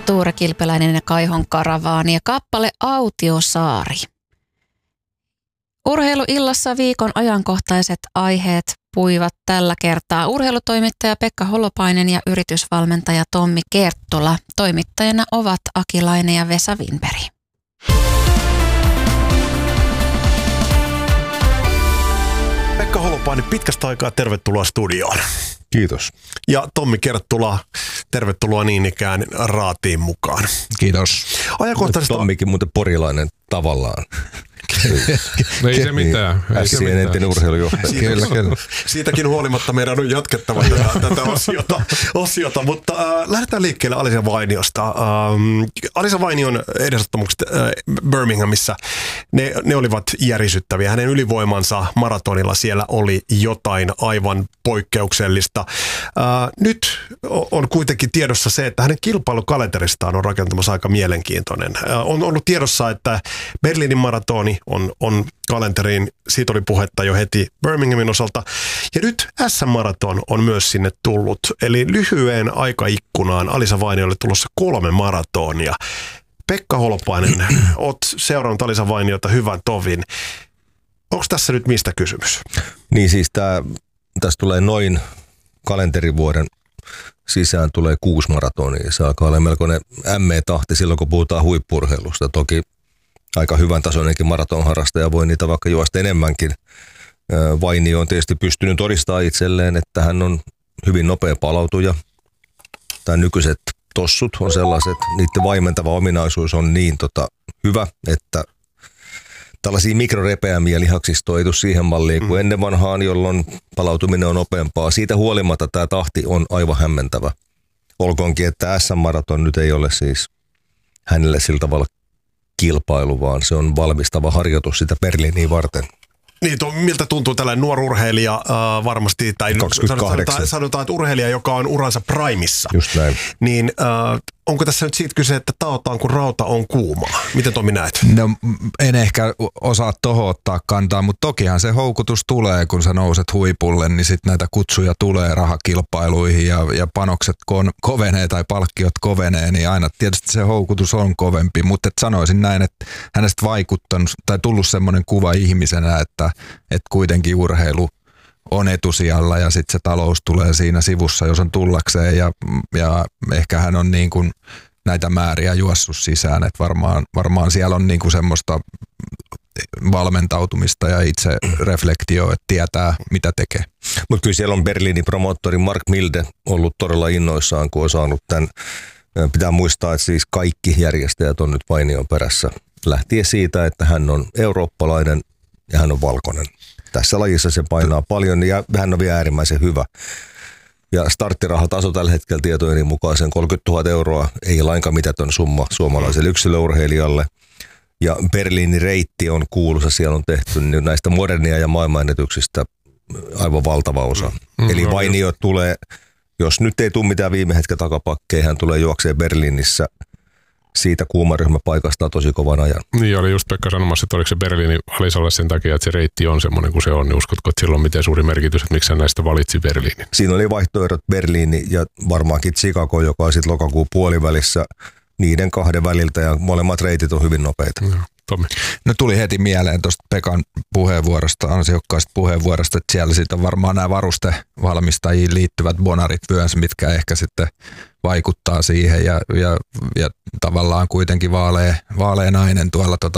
Tuure Kilpeläinen ja Kaihon Karavaani ja kappale Autiosaari. Urheiluillassa viikon ajankohtaiset aiheet puivat tällä kertaa urheilutoimittaja Pekka Holopainen ja yritysvalmentaja Tommi Kerttula. Toimittajina ovat Aki Laine ja Vesa Winberg. Pekka Holopainen, pitkästä aikaa tervetuloa studioon. Kiitos. Ja Tommi Kerttula, tervetuloa niin ikään raatiin mukaan. Kiitos. Ajankohtaisesta... Tommikin muuten porilainen tavallaan. No ei se mitään. Ässien entinen urheilujohtaja. Kyllä. Siitäkin huolimatta meidän on jatkettava tätä osiota, mutta lähdetään liikkeelle Alisa Vainiosta. Alisa Vainion edesottamukset Birminghamissa, ne olivat järisyttäviä. Hänen ylivoimansa maratonilla siellä oli jotain aivan poikkeuksellista. Nyt on kuitenkin tiedossa se, että hänen kilpailukalenteristaan on rakentumassa aika mielenkiintoinen. On ollut tiedossa, että Berliinin maratoni on kalenteriin, siitä oli puhetta jo heti Birminghamin osalta. Ja nyt SM-maraton on myös sinne tullut. Eli lyhyen aikaikkunaan Alisa Vainiolle tulossa 3 maratonia. Pekka Holopainen, oot seurannut Alisa Vainiota hyvän tovin. Onko tässä nyt mistä kysymys? Niin siis tässä tulee noin kalenterivuoden sisään tulee 6 maratonia. Se alkaa olla melkoinen ME-tahti silloin, kun puhutaan huippu-urheilusta. Toki aika hyvän tasoinenkin maratonharrastaja voi niitä vaikka juosta enemmänkin. Vainio on tietysti pystynyt todistamaan itselleen, että hän on hyvin nopea palautuja. Tämä nykyiset tossut on sellaiset, niiden vaimentava ominaisuus on niin hyvä, että tällaisia mikrorepeämiä lihaksistoa ei tule siihen malliin kuin ennen vanhaan, jolloin palautuminen on nopeampaa. Siitä huolimatta tämä tahti on aivan hämmentävä. Olkoonkin, että SM-maraton nyt ei ole siis hänelle sillä tavalla kilpailu, vaan se on valmistava harjoitus sitä Berliiniä varten. Niin, miltä tuntuu tällainen nuori urheilija varmasti, tai 28. sanotaan, että urheilija, joka on uransa primissa. Just näin. Niin onko tässä nyt siitä kyse, että taotaan, kun rauta on kuumaa? Miten Tomi näet? No en ehkä osaa tohon ottaa kantaa, mutta tokihan se houkutus tulee, kun sä nouset huipulle, niin sitten näitä kutsuja tulee rahakilpailuihin ja panokset kovenee tai palkkiot kovenee, niin aina tietysti se houkutus on kovempi, mutta sanoisin näin, että hänestä vaikuttanut tai tullut semmoinen kuva ihmisenä, että kuitenkin urheilu on etusijalla ja sitten se talous tulee siinä sivussa, jos on tullakseen ja ehkä hän on niin kuin näitä määriä juossut sisään, että varmaan siellä on niin kuin semmoista valmentautumista ja itse reflektio, että tietää mitä tekee. Mutta kyllä siellä on Berliinin promoottori Mark Milde ollut todella innoissaan, kun on saanut tämän. Pitää muistaa, että siis kaikki järjestäjät on nyt Vainion perässä lähtien siitä, että hän on eurooppalainen ja hän on valkoinen. Tässä lajissa se painaa paljon ja hän on vielä äärimmäisen hyvä. Ja starttirahataso tällä hetkellä tietojen mukaan sen 30 000 euroa ei lainkaan mitätön summa suomalaiselle yksilöurheilijalle. Ja Berliinin reitti on kuuluisa, siellä on tehty näistä modernia ja maailmanennätyksistä aivan valtava osa. Eli Vainio tulee, jos nyt ei tule mitään viime hetken takapakkeja, hän tulee juokseen Berliinissä siitä kuumaryhmäpaikasta tosi kovan ajan. Niin oli just Pekka sanomassa, että oliko se Berliini Alisalle sen takia, että se reitti on semmoinen kuin se on, niin uskotko, että sillä on miten suuri merkitys, että miksi hän näistä valitsi Berliinin? Siinä oli vaihtoehdot Berliini ja varmaankin Chicago, joka on sitten lokakuun puolivälissä niiden 2 väliltä ja molemmat reitit on hyvin nopeita. Tommi. No tuli heti mieleen tuosta Pekan puheenvuorosta, ansiokkaasta puheenvuorosta, että siellä sitten on varmaan nämä varustevalmistajiin liittyvät bonarit vyönsä, mitkä ehkä sitten vaikuttaa siihen ja tavallaan kuitenkin vaalea nainen tuolla